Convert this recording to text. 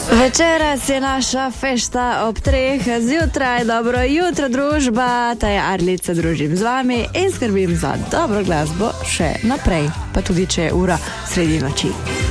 Večeras je naša fešta ob 3 zjutraj, dobro jutro družba, ta je Arlica, družim z vami in skrbim za dobro glasbo še naprej, pa tudi če je ura sredi noči.